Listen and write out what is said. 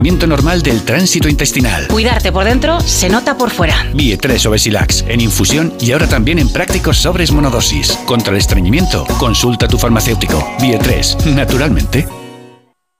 normal del tránsito intestinal. Cuidarte por dentro se nota por fuera. Bie3 Obesilax, en infusión y ahora también en prácticos sobres monodosis. Contra el estreñimiento, consulta a tu farmacéutico. Bie3, naturalmente.